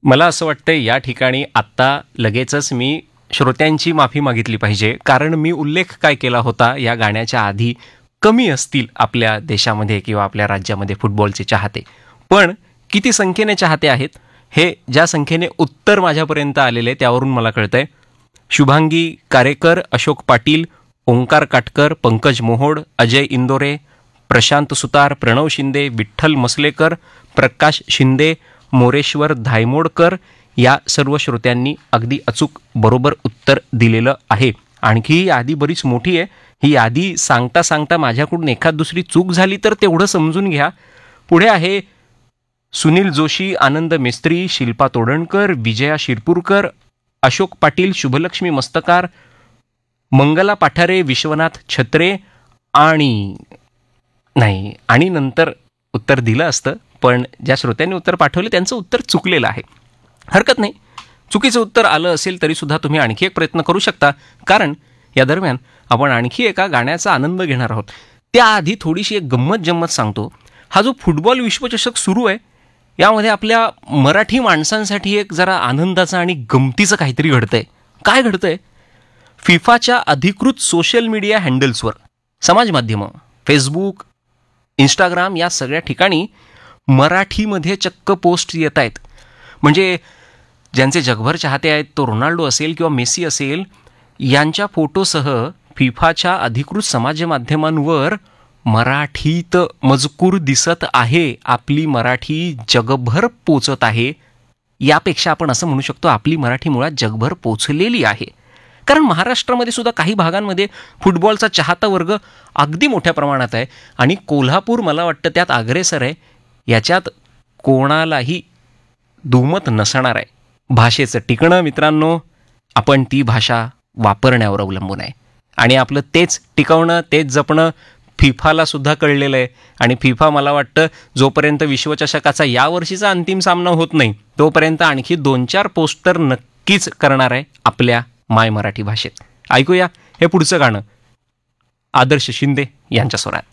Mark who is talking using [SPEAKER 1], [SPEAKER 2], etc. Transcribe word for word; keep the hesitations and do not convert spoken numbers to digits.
[SPEAKER 1] मला असं वाटतं या ठिकाणी आत्ता लगेचच मी श्रोत्यांची माफी मागितली पाहिजे, कारण मी उल्लेख काय केला होता या गाण्याच्या आधी, कमी असतील आपल्या देशामध्ये किंवा आपल्या राज्यामध्ये फुटबॉलचे चाहते, पण किती संख्येने चाहते आहेत हे ज्या संख्येने उत्तर माझ्यापर्यंत आलेले त्यावरून मला कळतंय. शुभांगी कारेकर, अशोक पाटील, ओंकार काटकर, पंकज मोहोड, अजय इंदोरे, प्रशांत सुतार, प्रणव शिंदे, विठ्ठल मसलेकर, प्रकाश शिंदे, मोरेश्वर धायमोडकर या सर्व श्रोत्यांनी अगदी अचूक बरोबर उत्तर दिलेलं आहे. आणखी ही यादी बरीच मोठी आहे. ही यादी सांगता सांगता माझ्याकडून एखाद दुसरी चूक झाली तर तेवढं समजून घ्या. पुढे आहे सुनील जोशी, आनंद मेस्त्री, शिल्पा तोडणकर, विजया शिरपूरकर, अशोक पाटील, शुभलक्ष्मी मस्तकार, मंगला पाठारे, विश्वनाथ छत्रे आणि नाही आणि नंतर उत्तर दिलं असतं, पण ज्या श्रोत्यांनी उत्तर पाठवले त्यांचं उत्तर चुकलेलं आहे. हरकत नाही, चुकीचं उत्तर आलं असेल तरीसुद्धा तुम्ही आणखी एक प्रयत्न करू शकता, कारण या दरम्यान आपण आणखी एका गाण्याचा आनंद घेणार आहोत. त्याआधी थोडीशी एक गंमत जम्मत सांगतो. हा जो फुटबॉल विश्वचषक सुरू आहे यामध्ये आपल्या मराठी माणसांसाठी एक जरा आनंदाचं आणि गमतीचं काहीतरी घडतंय. काय घडतंय? फिफाच्या अधिकृत सोशल मीडिया हँडल्सवर, समाज माध्यमं, फेसबुक, इंस्टाग्राम या सगळ्या ठिकाणी मराठीमध्ये चक्क पोस्ट येत आहेत. म्हणजे ज्यांचे जगभर चाहते आहेत, तो रोनाल्डो असेल किंवा मेसी असेल, यांच्या फोटोसह फिफाच्या अधिकृत समाज माध्यमांवर मराठीत मजकूर दिसत आहे. आपली मराठी जगभर पोचत आहे. यापेक्षा आपण असं म्हणू शकतो आपली मराठी मुळात जगभर पोचलेली आहे. कारण महाराष्ट्रामध्ये सुद्धा काही भागांमध्ये फुटबॉलचा चाहता वर्ग अगदी मोठ्या प्रमाणात आहे आणि कोल्हापूर मला वाटतं त्यात अग्रेसर आहे. याच्यात कोणालाही दुमत नसणार आहे. भाषेचं टिकणं मित्रांनो, आपण ती भाषा वापरण्यावर अवलंबून आहे आणि आपलं तेच टिकवणं, तेच जपणं फिफाला सुद्धा कळलेलं आहे. आणि फिफा मला वाटतं जोपर्यंत विश्वचषकाचा यावर्षीचा अंतिम सामना होत नाही तोपर्यंत आणखी दोन चार पोस्टर नक्कीच करणार आहे आपल्या माय मराठी भाषेत. ऐकूया हे पुढचं गाणं आदर्श शिंदे यांच्या स्वरात.